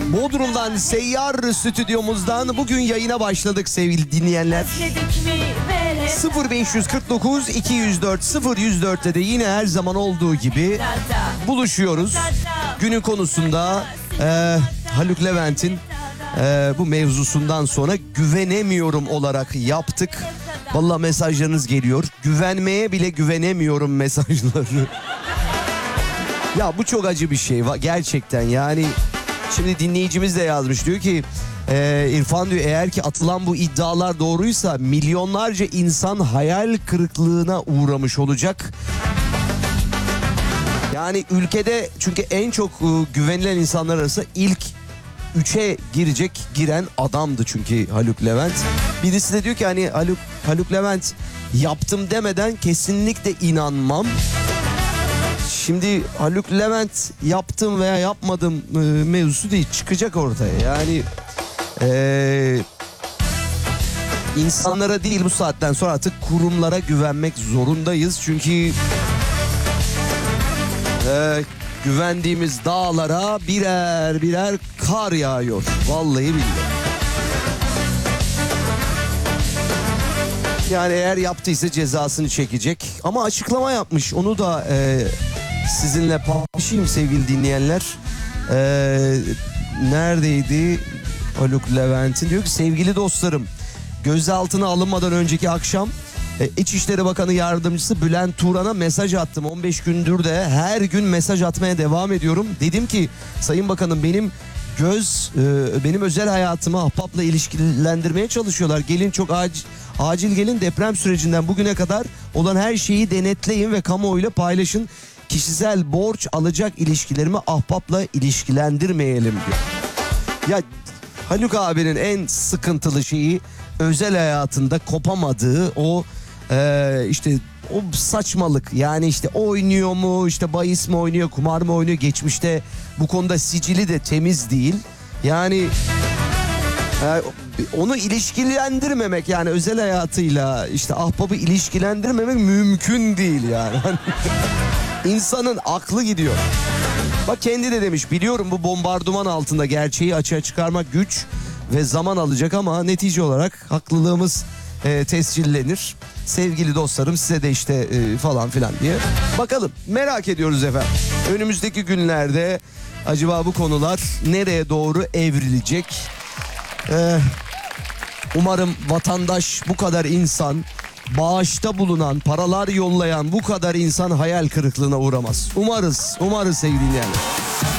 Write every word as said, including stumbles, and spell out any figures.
Bodrum'dan Seyyar stüdyomuzdan bugün yayına başladık sevgili dinleyenler. sıfır beş kırk dokuz iki yüz dört sıfır yüz dörtte de yine her zaman olduğu gibi buluşuyoruz. Günün konusunda e, Haluk Levent'in e, bu mevzusundan sonra güvenemiyorum olarak yaptık. Vallahi mesajlarınız geliyor. Güvenmeye bile güvenemiyorum mesajları. Ya bu çok acı bir şey gerçekten yani. Şimdi dinleyicimiz de yazmış, diyor ki e, İrfan diyor, eğer ki atılan bu iddialar doğruysa milyonlarca insan hayal kırıklığına uğramış olacak. Yani ülkede çünkü en çok e, güvenilen insanlar arasında ilk üçe girecek giren adamdı çünkü Haluk Levent. Birisi de diyor ki hani Haluk, Haluk Levent yaptım demeden kesinlikle inanmam. Şimdi Haluk Levent yaptım veya yapmadım e, mevzusu değil, çıkacak ortaya. Yani e, insanlara değil, bu saatten sonra artık kurumlara güvenmek zorundayız. Çünkü e, güvendiğimiz dağlara birer birer kar yağıyor. Vallahi billahi. Yani eğer yaptıysa cezasını çekecek. Ama açıklama yapmış, onu da e, sizinle paylaşayım sevgili dinleyenler. Ee, neredeydi Haluk Levent'in? Diyor ki sevgili dostlarım, gözaltına alınmadan önceki akşam e, İçişleri Bakanı Yardımcısı Bülent Turan'a mesaj attım. on beş gündür de her gün mesaj atmaya devam ediyorum. Dedim ki Sayın Bakanım, benim göz e, benim özel hayatımı ahbapla ilişkilendirmeye çalışıyorlar. Gelin çok acil, acil gelin, deprem sürecinden bugüne kadar olan her şeyi denetleyin ve kamuoyuyla paylaşın. Kişisel borç alacak ilişkilerimi ahbapla ilişkilendirmeyelim diyor. Ya Haluk abinin en sıkıntılı şeyi özel hayatında kopamadığı o e, işte o saçmalık. Yani işte oynuyor mu, işte bahis mi oynuyor, kumar mı oynuyor, geçmişte bu konuda sicili de temiz değil. Yani e, onu ilişkilendirmemek, yani özel hayatıyla işte ahbabı ilişkilendirmemek mümkün değil yani. İnsanın aklı gidiyor. Bak kendi de demiş, biliyorum bu bombardıman altında gerçeği açığa çıkarmak güç ve zaman alacak ama netice olarak haklılığımız e, tescillenir. Sevgili dostlarım, size de işte e, falan filan diye. Bakalım, merak ediyoruz efendim. Önümüzdeki günlerde acaba bu konular nereye doğru evrilecek? Ee, umarım vatandaş, bu kadar insan, bağışta bulunan, paralar yollayan bu kadar insan hayal kırıklığına uğramaz. Umarız, umarız sevgili dinleyenler.